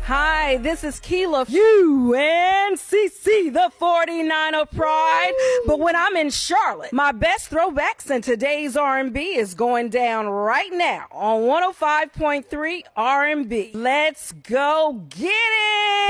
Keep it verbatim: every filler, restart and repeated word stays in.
Hi, this is Keela, U N C C, the forty-niner Pride. But when I'm in Charlotte, my best throwbacks in today's R and B is going down right now on one oh five point three R and B. Let's go get it!